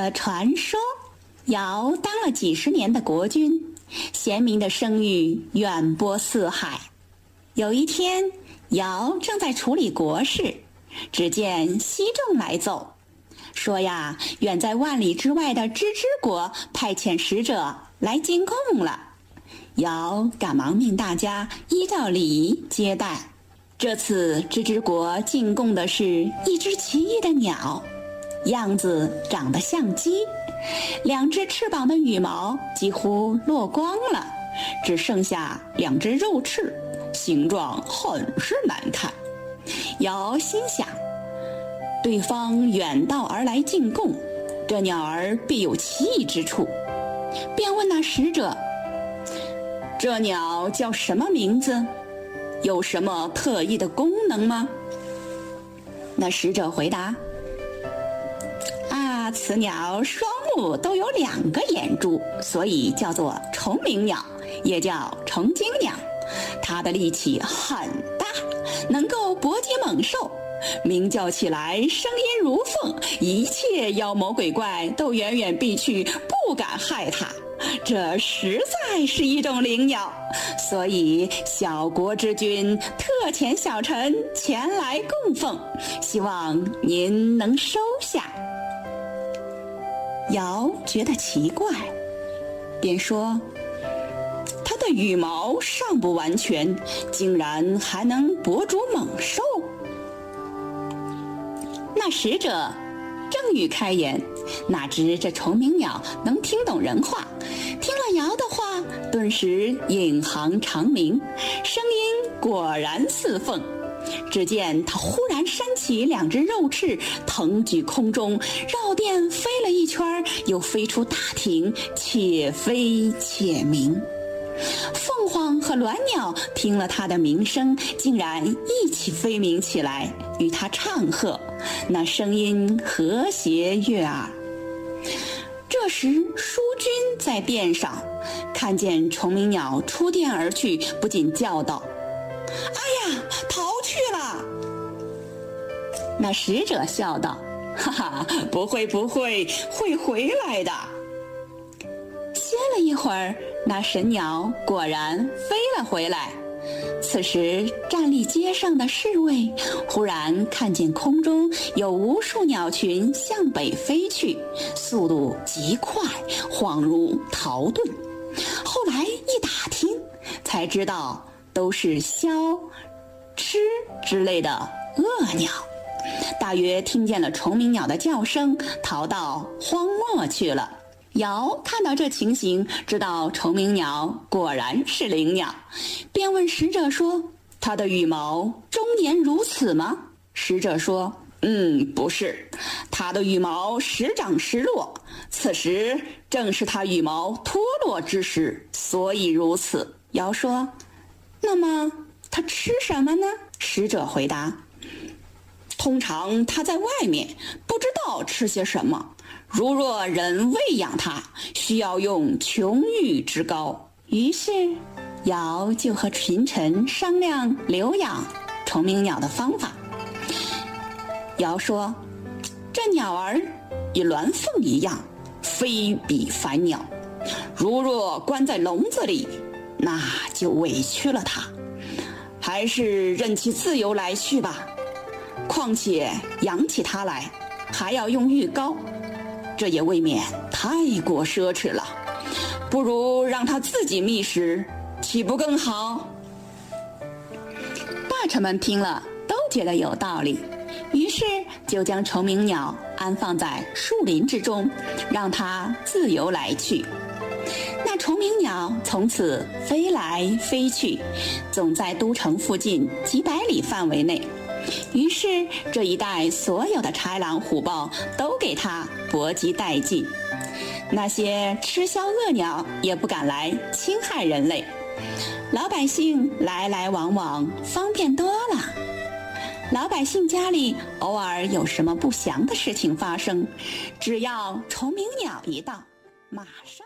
传说，尧当了几十年的国君，贤明的声誉远播四海。有一天，尧正在处理国事，只见西仲来奏，说呀，远在万里之外的芝芝国派遣使者来进贡了。尧赶忙命大家依照礼仪接待。这次芝芝国进贡的是一只奇异的鸟，样子长得像鸡，2只翅膀的羽毛几乎落光了，只剩下2只肉翅，形状很是难看。尧心想，对方远道而来进贡，这鸟儿必有奇异之处，便问那使者，这鸟叫什么名字？有什么特异的功能吗？那使者回答，此鸟双目都有2个眼珠，所以叫做虫鸣鸟，也叫虫惊鸟。它的力气很大，能够搏击猛兽，鸣叫起来声音如凤，一切妖魔鬼怪都远远避去，不敢害它。这实在是一种灵鸟，所以小国之君特遣小臣前来供奉，希望您能收下。尧觉得奇怪，便说，它的羽毛尚不完全，竟然还能搏逐猛兽。那使者正欲开言，哪知这虫鸣鸟能听懂人话，听了尧的话，顿时引吭长鸣，声音果然似凤。只见它忽然扇起2只肉翅，腾举空中，绕殿飞了一圈，又飞出大庭，且飞且鸣。凤凰和鸾鸟听了它的鸣声，竟然一起飞鸣起来，与它唱和，那声音和谐悦耳。这时淑君在殿上看见虫鸣鸟出殿而去，不禁叫道，哎呀，逃去了！那使者笑道，哈哈，不会，会回来的。歇了一会儿，那神鸟果然飞了回来。此时站立街上的侍卫忽然看见空中有无数鸟群向北飞去，速度极快，恍如逃遁。后来一打听，才知道都是枭、鸱之类的恶鸟，大约听见了虫鸣鸟的叫声，逃到荒漠去了。尧看到这情形，知道虫鸣鸟果然是灵鸟，便问使者说，它的羽毛终年如此吗？使者说，不是，它的羽毛时长时落，此时正是它羽毛脱落之时，所以如此。尧说，那么它吃什么呢？使者回答，通常它在外面，不知道吃些什么，如若人喂养它，需要用琼玉之膏。于是尧就和群臣商量留养虫鸣鸟的方法。尧说，这鸟儿与鸾凤一样，非比凡鸟，如若关在笼子里，那就委屈了它，还是任其自由来去吧。况且养起它来还要用玉膏，这也未免太过奢侈了，不如让它自己觅食，岂不更好？大臣们听了都觉得有道理，于是就将虫鸣鸟安放在树林之中，让它自由来去。那虫鸣鸟从此飞来飞去，总在都城附近几百里范围内。于是这一带所有的豺狼虎豹都给它搏击殆尽，那些吃枭恶鸟也不敢来侵害人类，老百姓来来往往方便多了。老百姓家里偶尔有什么不祥的事情发生，只要虫鸣鸟一到，马上